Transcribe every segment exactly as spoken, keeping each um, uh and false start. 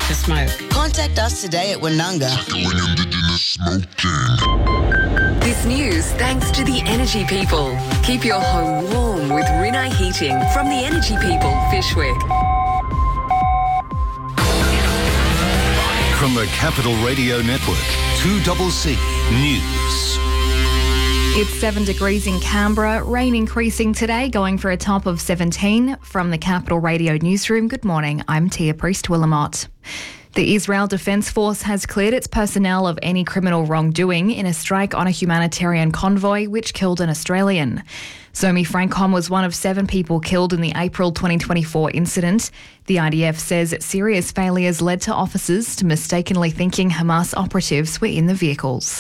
to smoke. Contact us today at Winunga. This news thanks to the Energy People. Keep your home warm with Rinnai Heating from the Energy People, Fyshwick. From the Capital Radio Network, two C C News. It's seven degrees in Canberra, rain increasing today, going for a top of seventeen. From the Capital Radio Newsroom, good morning, I'm Tia Priest-Willamott. The Israel Defence Force has cleared its personnel of any criminal wrongdoing in a strike on a humanitarian convoy which killed an Australian. Zomi Francom was one of seven people killed in the April twenty twenty-four incident. The I D F says serious failures led to officers to mistakenly thinking Hamas operatives were in the vehicles.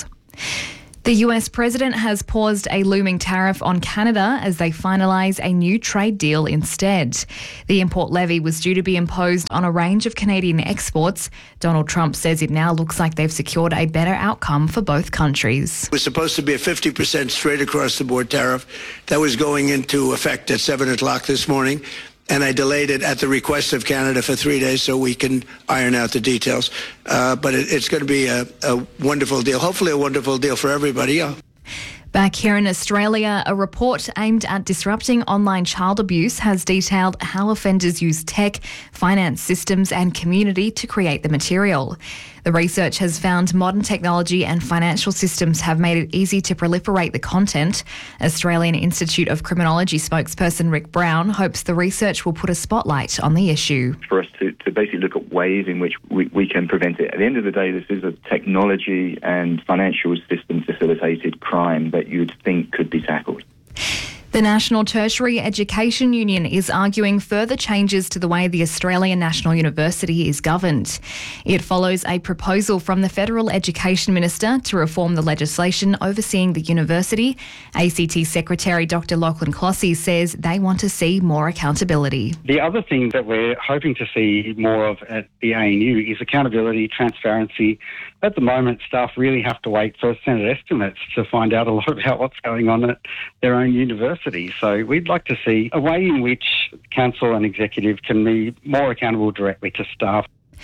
The U S president has paused a looming tariff on Canada as they finalise a new trade deal instead. The import levy was due to be imposed on a range of Canadian exports. Donald Trump says it now looks like they've secured a better outcome for both countries. It was supposed to be a fifty percent straight across the board tariff that was going into effect at seven o'clock this morning. And I delayed it at the request of Canada for three days so we can iron out the details. Uh, but it, it's going to be a, a wonderful deal, hopefully a wonderful deal for everybody. Yeah. Back here in Australia, a report aimed at disrupting online child abuse has detailed how offenders use tech, finance systems and community to create the material. The research has found modern technology and financial systems have made it easy to proliferate the content. Australian Institute of Criminology spokesperson Rick Brown hopes the research will put a spotlight on the issue. For us to, to basically look at ways in which we, we can prevent it. At the end of the day, this is a technology and financial system facilitated crime that you'd think could be tackled. The National Tertiary Education Union is arguing further changes to the way the Australian National University is governed. It follows a proposal from the Federal Education Minister to reform the legislation overseeing the university. A C T Secretary Doctor Lachlan Clossy says they want to see more accountability. The other thing that we're hoping to see more of at the A N U is accountability, transparency. At the moment, staff really have to wait for Senate estimates to find out a lot about what's going on at their own university. So we'd like to see a way in which council and executive can be more accountable directly to staff.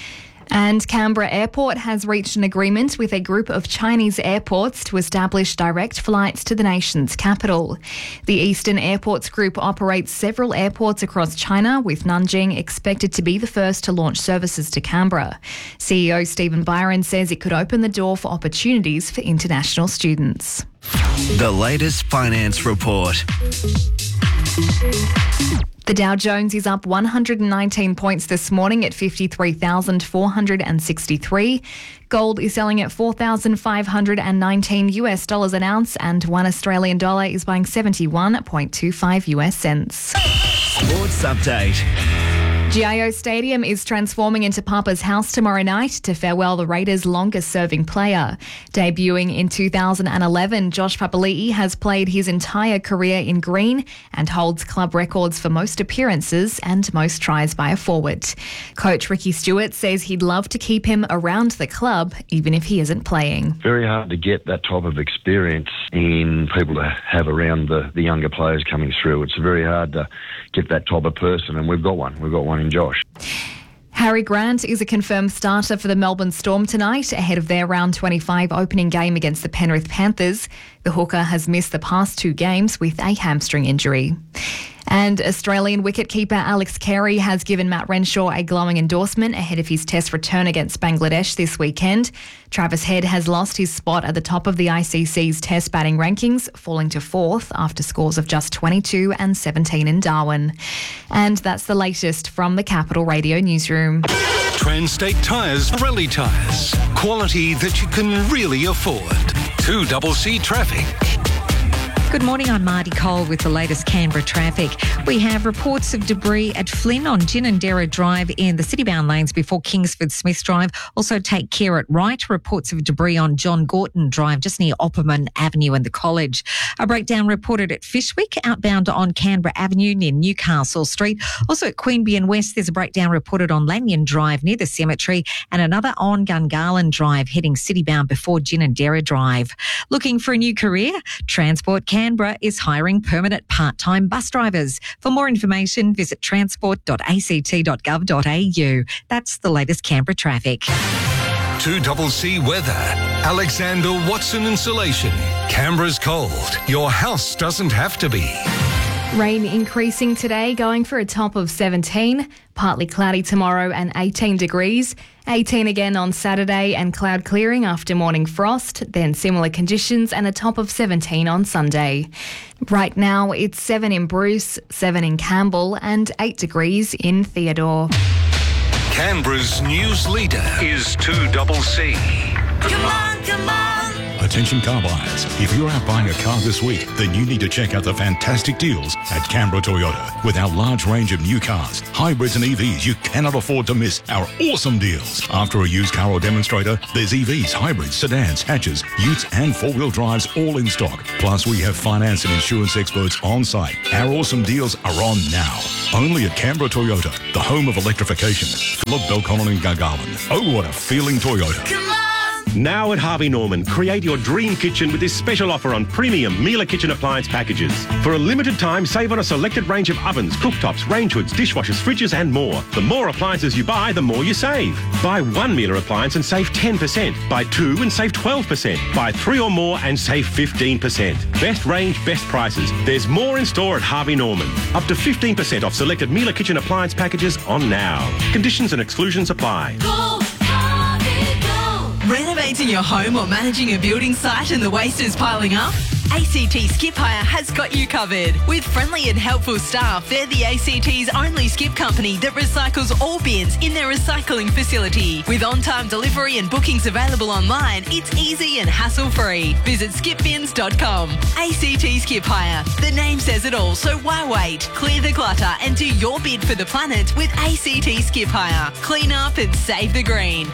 And Canberra Airport has reached an agreement with a group of Chinese airports to establish direct flights to the nation's capital. The Eastern Airports Group operates several airports across China, with Nanjing expected to be the first to launch services to Canberra. C E O Stephen Byron says it could open the door for opportunities for international students. The latest finance report. The Dow Jones is up one hundred nineteen points this morning at fifty-three thousand four hundred sixty-three. Gold is selling at four thousand five hundred nineteen U S dollars an ounce, and one Australian dollar is buying seventy-one point two five U S cents. Sports update. G I O Stadium is transforming into Papa's House tomorrow night to farewell the Raiders' longest-serving player. Debuting in two thousand eleven, Josh Papali'i has played his entire career in green and holds club records for most appearances and most tries by a forward. Coach Ricky Stewart says he'd love to keep him around the club, even if he isn't playing. Very hard to get that type of experience in people to have around the, the younger players coming through. It's very hard to get that type of person, and we've got one. We've got one in Josh. Harry Grant is a confirmed starter for the Melbourne Storm tonight ahead of their round twenty-five opening game against the Penrith Panthers. The hooker has missed the past two games with a hamstring injury. And Australian wicketkeeper Alex Carey has given Matt Renshaw a glowing endorsement ahead of his test return against Bangladesh this weekend. Travis Head has lost his spot at the top of the I C C's test batting rankings, falling to fourth after scores of just twenty-two and seventeen in Darwin. And that's the latest from the Capital Radio Newsroom. Transtate Tyres Rally Tyres. Quality that you can really afford. two C C Traffic. Good morning, I'm Marty Cole with the latest Canberra traffic. We have reports of debris at Flynn on Ginninderra Drive in the city-bound lanes before Kingsford Smith Drive. Also take care at Wright. Reports of debris on John Gorton Drive just near Opperman Avenue and the college. A breakdown reported at Fyshwick, outbound on Canberra Avenue near Newcastle Street. Also at Queanbeyan and West, there's a breakdown reported on Lanyon Drive near the cemetery and another on Gungahlin Drive heading city-bound before Ginninderra Drive. Looking for a new career? Transport Canberra Canberra is hiring permanent part-time bus drivers. For more information, visit transport dot a c t dot gov dot a u. That's the latest Canberra traffic. two C C weather. Alexander Watson Insulation. Canberra's cold. Your house doesn't have to be. Rain increasing today, going for a top of seventeen. Partly cloudy tomorrow and eighteen degrees. eighteen again on Saturday and cloud clearing after morning frost. Then similar conditions and a top of seventeen on Sunday. Right now it's seven in Bruce, seven in Campbell and eight degrees in Theodore. Canberra's news leader is two C C. Come on, come on. Attention car buyers, if you're out buying a car this week, then you need to check out the fantastic deals at Canberra Toyota. With our large range of new cars, hybrids and E Vs, you cannot afford to miss our awesome deals. After a used car or demonstrator, there's E Vs, hybrids, sedans, hatches, utes and four-wheel drives all in stock. Plus, we have finance and insurance experts on site. Our awesome deals are on now. Only at Canberra Toyota, the home of electrification. Full of Belconnen and Gargarland. Oh, what a feeling Toyota. Come on. Now at Harvey Norman, create your dream kitchen with this special offer on premium Miele kitchen appliance packages. For a limited time, save on a selected range of ovens, cooktops, range hoods, dishwashers, fridges and more. The more appliances you buy, the more you save. Buy one Miele appliance and save ten percent. Buy two and save twelve percent. Buy three or more and save fifteen percent. Best range, best prices. There's more in store at Harvey Norman. Up to fifteen percent off selected Miele kitchen appliance packages on now. Conditions and exclusions apply. Go. Renovating your home or managing a building site and the waste is piling up? A C T Skip Hire has got you covered. With friendly and helpful staff, they're the A C T's only skip company that recycles all bins in their recycling facility. With on-time delivery and bookings available online, it's easy and hassle-free. Visit skip bins dot com. A C T Skip Hire. The name says it all, so why wait? Clear the clutter and do your bid for the planet with A C T Skip Hire. Clean up and save the green.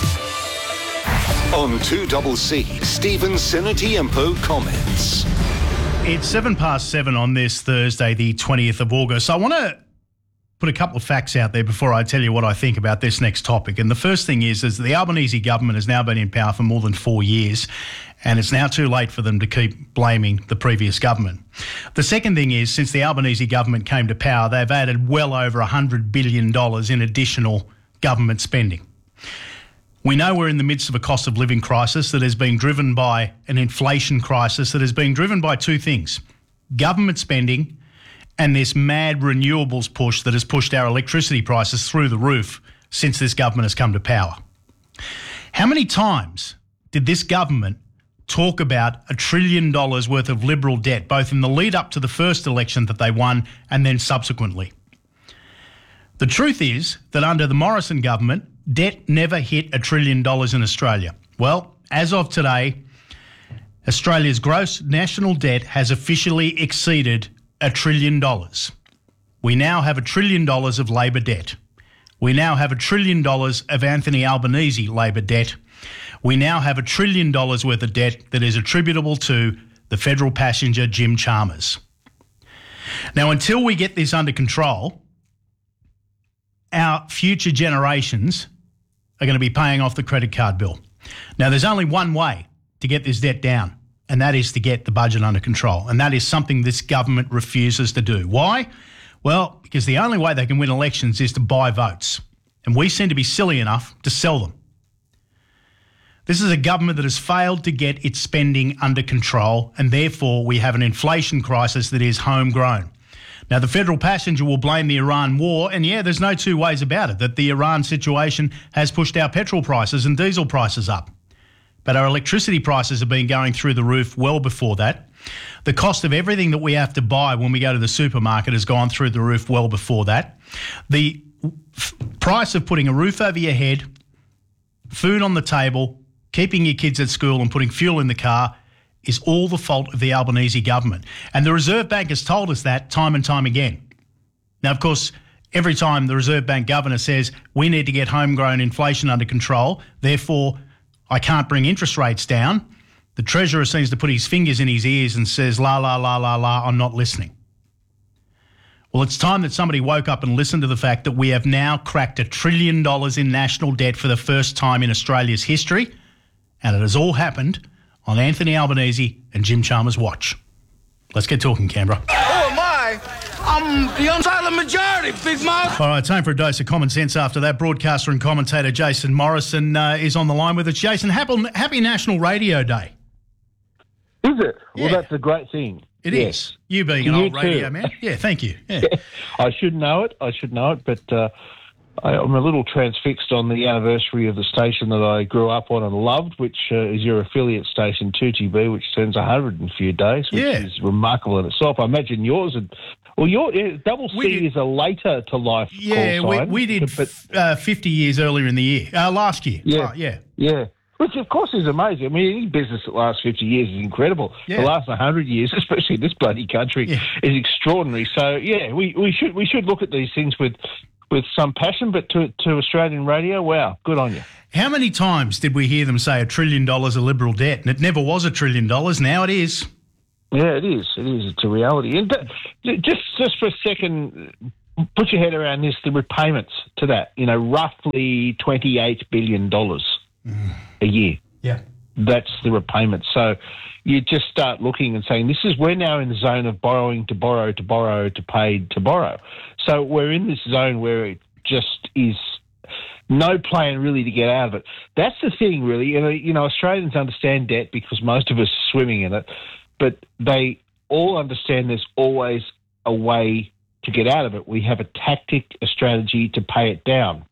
On two C C, Stephen Senatiempo comments. It's seven past seven on this Thursday, the twentieth of August. I want to put a couple of facts out there before I tell you what I think about this next topic. And the first thing is, is the Albanese government has now been in power for more than four years, and it's now too late for them to keep blaming the previous government. The second thing is, since the Albanese government came to power, they've added well over one hundred billion dollars in additional government spending. We know we're in the midst of a cost of living crisis that has been driven by an inflation crisis that has been driven by two things: government spending and this mad renewables push that has pushed our electricity prices through the roof since this government has come to power. How many times did this government talk about a trillion dollars worth of Liberal debt, both in the lead up to the first election that they won and then subsequently? The truth is that under the Morrison government, debt never hit a trillion dollars in Australia. Well, as of today, Australia's gross national debt has officially exceeded a trillion dollars. We now have a trillion dollars of Labor debt. We now have a trillion dollars of Anthony Albanese Labor debt. We now have a trillion dollars worth of debt that is attributable to the federal passenger Jim Chalmers. Now, until we get this under control, our future generations are going to be paying off the credit card bill. Now, there's only one way to get this debt down, and that is to get the budget under control. And that is something this government refuses to do. Why? Well, because the only way they can win elections is to buy votes. And we seem to be silly enough to sell them. This is a government that has failed to get its spending under control, and therefore we have an inflation crisis that is homegrown. Now, the federal passenger will blame the Iran war, and yeah, there's no two ways about it, that the Iran situation has pushed our petrol prices and diesel prices up. But our electricity prices have been going through the roof well before that. The cost of everything that we have to buy when we go to the supermarket has gone through the roof well before that. The f- price of putting a roof over your head, food on the table, keeping your kids at school and putting fuel in the car is all the fault of the Albanese government. And the Reserve Bank has told us that time and time again. Now, of course, every time the Reserve Bank governor says we need to get homegrown inflation under control, therefore I can't bring interest rates down, the Treasurer seems to put his fingers in his ears and says, la, la, la, la, la, I'm not listening. Well, it's time that somebody woke up and listened to the fact that we have now cracked a trillion dollars in national debt for the first time in Australia's history, and it has all happened on Anthony Albanese and Jim Chalmers' watch. Let's get talking, Canberra. Who am I? I'm the unsilent majority, Big Mouth. All right, time for a dose of common sense after that. Broadcaster and commentator Jason Morrison uh, is on the line with us. Jason, happy, happy National Radio Day. Is it? Yeah. Well, that's a great thing. It yes. is. You being You an old too. radio man. Yeah, thank you. Yeah. I should know it. I should know it, but uh, I, I'm a little transfixed on the anniversary of the station that I grew up on and loved, which uh, is your affiliate station, two G B, which turns one hundred in a few days, which Yeah. is remarkable in itself. I imagine yours would... Well, your yeah, Double C We did- is a later to life Yeah, call we, sign. we did but, uh, fifty years earlier in the year. Uh, last year. Yeah. Right, yeah. Yeah. Which, of course, is amazing. I mean, any business that lasts fifty years is incredible. Yeah. The last one hundred years, especially in this bloody country, Yeah. is extraordinary. So, yeah, we, we should we should look at these things with with some passion, but to, to Australian radio, wow, good on you. How many times did we hear them say a trillion dollars of Liberal debt? And it never was a trillion dollars. Now it is. Yeah, it is. It is. It's a reality. And but just just for a second, put your head around this, the repayments to that, you know, roughly twenty-eight billion dollars a year. Yeah. That's the repayment. So you just start looking and saying, this is, we're now in the zone of borrowing to borrow to borrow to pay to borrow. So we're in this zone where it just is no plan really to get out of it. That's the thing, really. You know, you know, Australians understand debt because most of us are swimming in it, but they all understand there's always a way to get out of it. We have a tactic, a strategy to pay it down.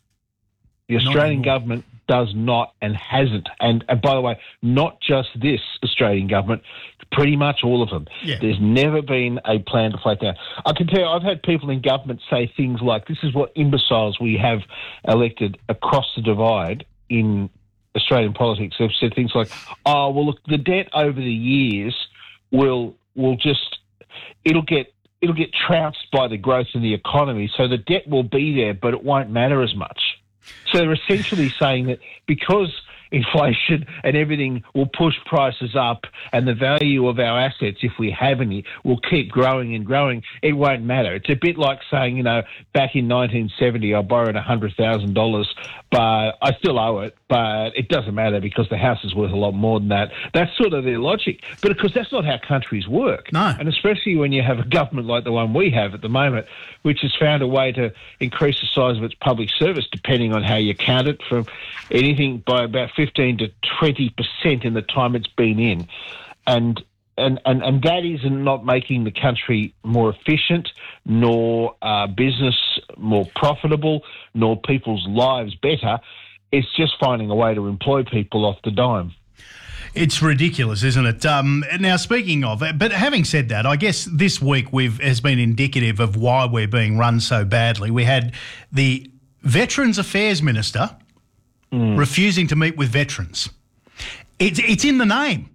The Not Australian anymore. government does not and hasn't. And, and by the way, not just this Australian government, pretty much all of them. Yeah. There's never been a plan to play it down. I can tell you, I've had people in government say things like, this is what imbeciles we have elected across the divide in Australian politics. They've said things like, oh, well, look, the debt over the years will will just, it'll get it'll get trounced by the growth in the economy. So the debt will be there, but it won't matter as much. So they're essentially saying that because inflation and everything will push prices up and the value of our assets, if we have any, will keep growing and growing, it won't matter. It's a bit like saying, you know, back in nineteen seventy, I borrowed one hundred thousand dollars, but I still owe it, but it doesn't matter because the house is worth a lot more than that. That's sort of their logic. But of course, that's not how countries work. No. And especially when you have a government like the one we have at the moment, which has found a way to increase the size of its public service, depending on how you count it, from anything by about fifteen to twenty percent in the time it's been in. And and, and, and that is not making the country more efficient, nor uh, business more profitable, nor people's lives better. It's just finding a way to employ people off the dime. It's ridiculous, isn't it? Um, now, speaking of, but having said that, I guess this week we've has been indicative of why we're being run so badly. We had the Veterans Affairs Minister Mm. refusing to meet with veterans. It's it's in the name.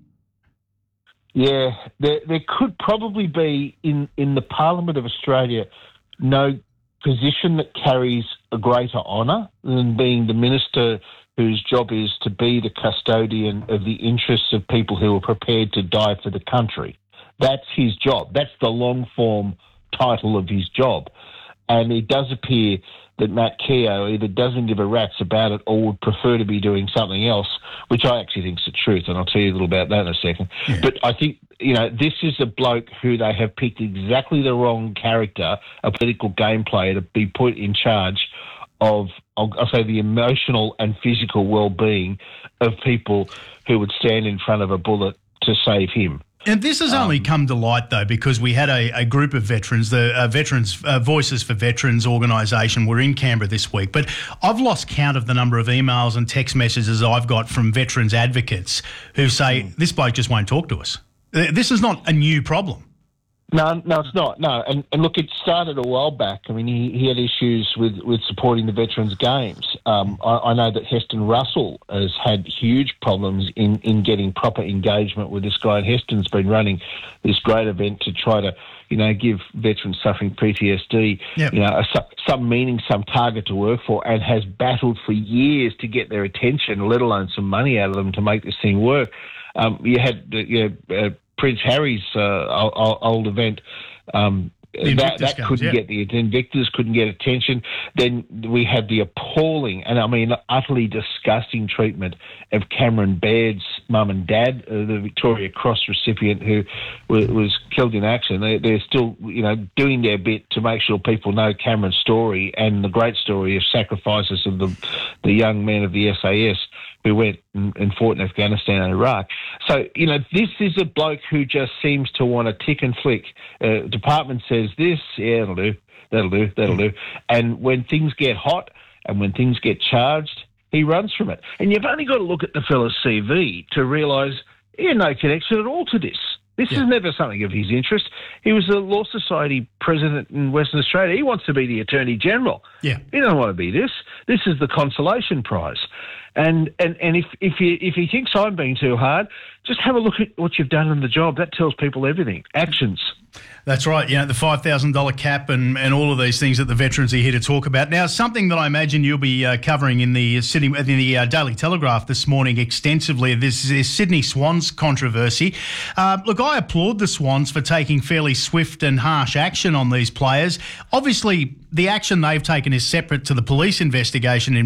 Yeah, there, there could probably be in, in the Parliament of Australia no position that carries a greater honour than being the minister whose job is to be the custodian of the interests of people who are prepared to die for the country. That's his job. That's the long-form title of his job. And it does appear that Matt Keogh either doesn't give a rat's about it or would prefer to be doing something else, which I actually think is the truth, and I'll tell you a little about that in a second. Yeah. But I think, you know, this is a bloke who they have picked exactly the wrong character, a political game player, to be put in charge of, I'll, I'll say, the emotional and physical well-being of people who would stand in front of a bullet to save him. And this has only come to light, though, because we had a, a group of veterans, the uh, Veterans uh, Voices for Veterans organisation, were in Canberra this week. But I've lost count of the number of emails and text messages I've got from veterans advocates who say, mm. this bloke just won't talk to us. This is not a new problem. No, no, it's not. No, and, and look, it started a while back. I mean, he, he had issues with, with supporting the Veterans Games. Um, I, I know that Heston Russell has had huge problems in, in getting proper engagement with this guy. And Heston's been running this great event to try to, you know, give veterans suffering P T S D, yep. you know, a, some meaning, some target to work for, and has battled for years to get their attention, let alone some money out of them to make this thing work. Um, you had, you know, uh, Prince Harry's uh, old, old event um, that, that comes, couldn't yeah. get the Invictus couldn't get attention. Then we had the appalling and I mean utterly disgusting treatment of Cameron Baird's mum and dad, uh, the Victoria Cross recipient who was, was killed in action. They, they're still, you know, doing their bit to make sure people know Cameron's story and the great story of sacrifices of the the young men of the S A S who went and, and fought in Afghanistan and Iraq. So, you know, this is a bloke who just seems to want to tick and flick. Uh, department says this, yeah, that'll do, that'll do, that'll do. And when things get hot and when things get charged, he runs from it. And you've only got to look at the fella's C V to realise he had no connection at all to this. This yeah. is never something of his interest. He was a Law Society president in Western Australia. He wants to be the Attorney General. Yeah. He doesn't want to be this. This is the consolation prize. And and, and if, if, you, if he thinks I'm being too hard, just have a look at what you've done in the job. That tells people everything. Actions. That's right. You know, the five thousand dollars cap and, and all of these things that the veterans are here to talk about. Now, something that I imagine you'll be uh, covering in the Sydney, in the uh, Daily Telegraph this morning extensively, this is Sydney Swans controversy. Uh, look, I applaud the Swans for taking fairly swift and harsh action on these players. Obviously, the action they've taken is separate to the police investigation in